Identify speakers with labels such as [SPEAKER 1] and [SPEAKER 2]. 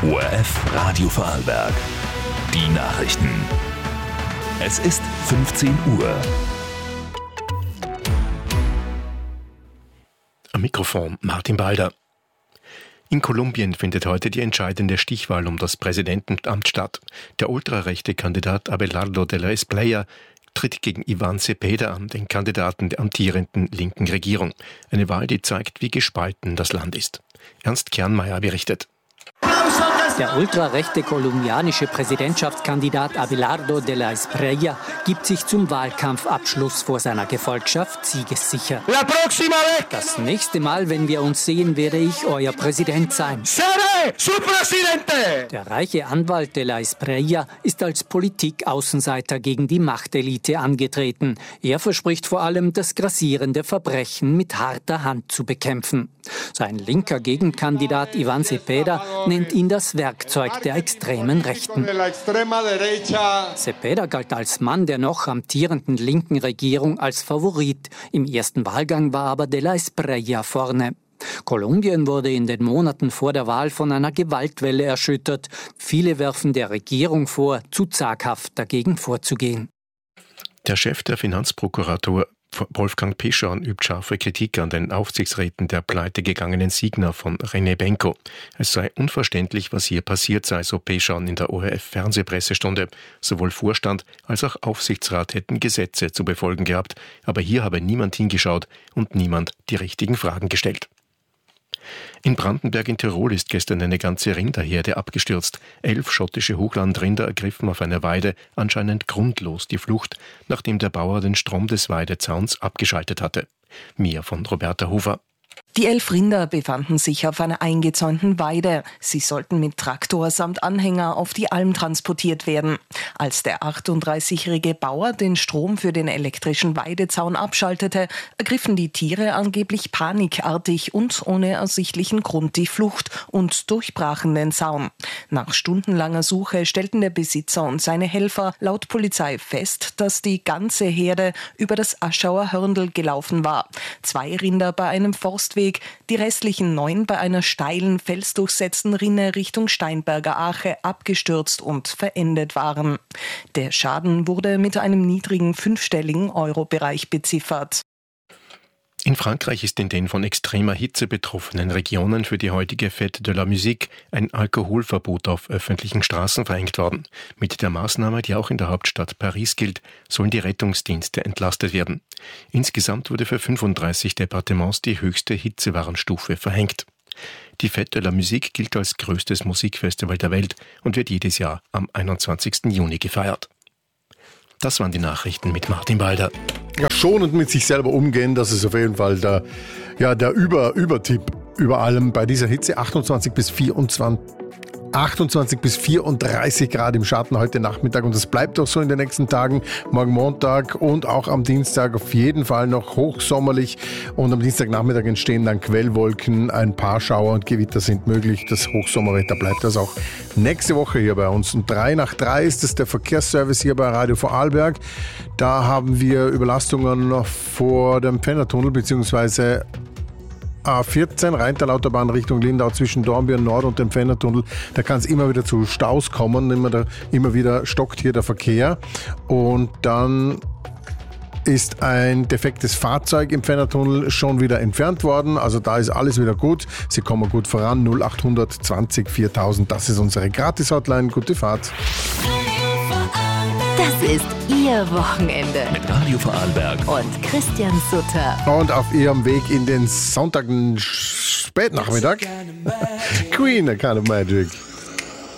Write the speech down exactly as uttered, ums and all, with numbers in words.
[SPEAKER 1] O R F Radio Vorarlberg. Die Nachrichten. Es ist fünfzehn Uhr.
[SPEAKER 2] Am Mikrofon Martin Balder. In Kolumbien findet heute die entscheidende Stichwahl um das Präsidentenamt statt. Der ultrarechte Kandidat Abelardo de la Espriella tritt gegen Iván Cepeda an, den Kandidaten der amtierenden linken Regierung. Eine Wahl, die zeigt, wie gespalten das Land ist. Ernst Kernmeier berichtet.
[SPEAKER 3] Der ultrarechte kolumbianische Präsidentschaftskandidat Abelardo de la Espriella gibt sich zum Wahlkampfabschluss vor seiner Gefolgschaft siegessicher. Das nächste Mal, wenn wir uns sehen, werde ich euer Präsident sein. Der reiche Anwalt de la Espriella ist als Politikaußenseiter gegen die Machtelite angetreten. Er verspricht vor allem, das grassierende Verbrechen mit harter Hand zu bekämpfen. Sein linker Gegenkandidat Iván Cepeda nennt ihn das Werkzeug der extremen Rechten. Cepeda galt als Mann der noch amtierenden linken Regierung als Favorit. Im ersten Wahlgang war aber de la Espriella vorne. Kolumbien wurde in den Monaten vor der Wahl von einer Gewaltwelle erschüttert. Viele werfen der Regierung vor, zu zaghaft dagegen vorzugehen.
[SPEAKER 2] Der Chef der Finanzprokuratur Wolfgang Pischorn übt scharfe Kritik an den Aufsichtsräten der pleitegegangenen Signa von René Benko. Es sei unverständlich, was hier passiert sei, so Pischorn in der O R F-Fernsehpressestunde. Sowohl Vorstand als auch Aufsichtsrat hätten Gesetze zu befolgen gehabt, aber hier habe niemand hingeschaut und niemand die richtigen Fragen gestellt. In Brandenberg in Tirol ist gestern eine ganze Rinderherde abgestürzt. Elf schottische Hochlandrinder ergriffen auf einer Weide anscheinend grundlos die Flucht, nachdem der Bauer den Strom des Weidezauns abgeschaltet hatte. Mehr von Roberta Hofer.
[SPEAKER 4] Die elf Rinder befanden sich auf einer eingezäunten Weide. Sie sollten mit Traktor samt Anhänger auf die Alm transportiert werden. Als der achtunddreißigjährige Bauer den Strom für den elektrischen Weidezaun abschaltete, ergriffen die Tiere angeblich panikartig und ohne ersichtlichen Grund die Flucht und durchbrachen den Zaun. Nach stundenlanger Suche stellten der Besitzer und seine Helfer laut Polizei fest, dass die ganze Herde über das Aschauer Hörndl gelaufen war. Zwei Rinder bei einem Forstweg, die restlichen neun bei einer steilen, felsdurchsetzten Rinne Richtung Steinberger Ache abgestürzt und verendet waren. Der Schaden wurde mit einem niedrigen fünfstelligen Euro-Bereich beziffert.
[SPEAKER 2] In Frankreich ist in den von extremer Hitze betroffenen Regionen für die heutige Fête de la Musique ein Alkoholverbot auf öffentlichen Straßen verhängt worden. Mit der Maßnahme, die auch in der Hauptstadt Paris gilt, sollen die Rettungsdienste entlastet werden. Insgesamt wurde für fünfunddreißig Departements die höchste Hitzewarnstufe verhängt. Die Fête de la Musique gilt als größtes Musikfestival der Welt und wird jedes Jahr am einundzwanzigsten Juni gefeiert. Das waren die Nachrichten mit Martin Balder.
[SPEAKER 5] Ja, schonend mit sich selber umgehen, das ist auf jeden Fall der, ja, der Über, Übertipp über allem bei dieser Hitze. achtundzwanzig bis vierundzwanzig, achtundzwanzig bis vierunddreißig Grad im Schatten heute Nachmittag und das bleibt auch so in den nächsten Tagen, morgen Montag und auch am Dienstag auf jeden Fall noch hochsommerlich und am Dienstagnachmittag entstehen dann Quellwolken, ein paar Schauer und Gewitter sind möglich. Das Hochsommerwetter bleibt das auch nächste Woche hier bei uns. Und drei nach drei ist es der Verkehrsservice hier bei Radio Vorarlberg. Da haben wir Überlastungen noch vor dem Pfändertunnel bzw. A vierzehn, Rheintal-Autobahn Richtung Lindau zwischen Dornbirn Nord und dem Pfändertunnel. Da kann es immer wieder zu Staus kommen, immer, da, immer wieder stockt hier der Verkehr. Und dann ist ein defektes Fahrzeug im Pfändertunnel schon wieder entfernt worden. Also da ist alles wieder gut. Sie kommen gut voran. null achthundert zwanzig viertausend, das ist unsere Gratis-Hotline. Gute Fahrt.
[SPEAKER 6] Das ist Ihr Wochenende.
[SPEAKER 1] Mit Radio Vorarlberg
[SPEAKER 6] Und Christian Sutter.
[SPEAKER 5] Und auf ihrem Weg in den Sonntag Spätnachmittag Queen, a kind of magic.